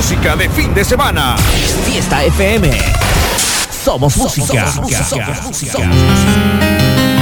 música de fin de semana. Fiesta FM. Somos música. Somos música.